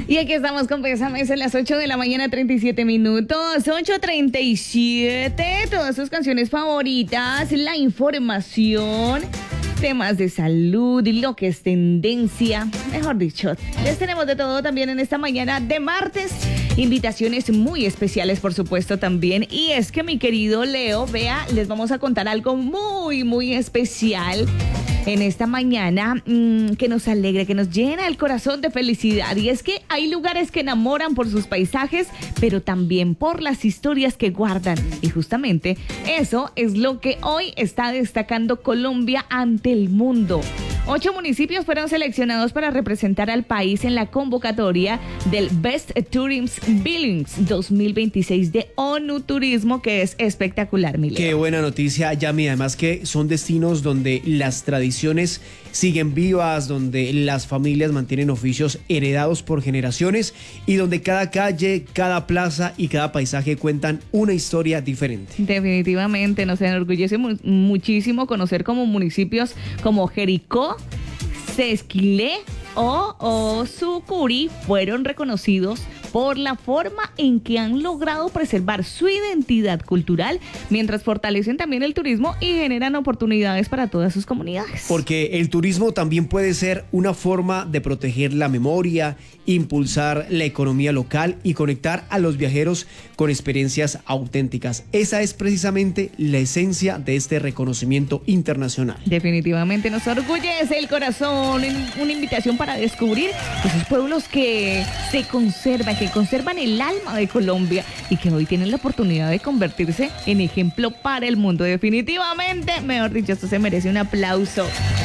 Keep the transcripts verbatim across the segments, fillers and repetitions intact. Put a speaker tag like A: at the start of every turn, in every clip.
A: Y aquí estamos con Bésame, es a las ocho de la mañana, treinta y siete minutos, ocho treinta y siete, todas sus canciones favoritas, la información, temas de salud, lo que es tendencia, mejor dicho, les tenemos de todo también en esta mañana de martes, invitaciones muy especiales por supuesto también, y es que mi querido Leo, vea, les vamos a contar algo muy, muy especial en esta mañana mmm, que nos alegra, que nos llena el corazón de felicidad. Y es que hay lugares que enamoran por sus paisajes, pero también por las historias que guardan. Y justamente eso es lo que hoy está destacando Colombia ante el mundo. Ocho municipios fueron seleccionados para representar al país en la convocatoria del Best Tourism Billings dos mil veintiséis de ONU Turismo, que es espectacular, Milena.
B: Qué buena noticia, Yami. Además que son destinos donde las tradiciones siguen vivas, donde las familias mantienen oficios heredados por generaciones y donde cada calle, cada plaza y cada paisaje cuentan una historia diferente.
A: Definitivamente nos enorgullece mu- muchísimo conocer como municipios como Jericó, Sesquilé o, o Sucuri fueron reconocidos por la forma en que han logrado preservar su identidad cultural, mientras fortalecen también el turismo y generan oportunidades para todas sus comunidades.
B: Porque el turismo también puede ser una forma de proteger la memoria, impulsar la economía local y conectar a los viajeros con experiencias auténticas. Esa es precisamente la esencia de este reconocimiento internacional.
A: Definitivamente nos orgullece el corazón, una invitación para descubrir esos pueblos que se conservan, que conservan el alma de Colombia y que hoy tienen la oportunidad de convertirse en ejemplo para el mundo. Definitivamente, mejor dicho, esto se merece un aplauso.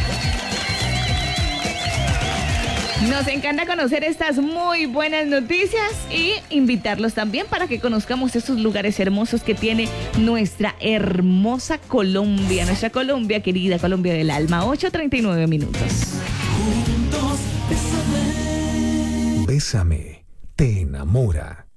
A: Nos encanta conocer estas muy buenas noticias y invitarlos también para que conozcamos esos lugares hermosos que tiene nuestra hermosa Colombia, nuestra Colombia querida, Colombia del alma. ocho treinta y nueve minutos.
C: Juntos, bésame. Bésame, te enamora.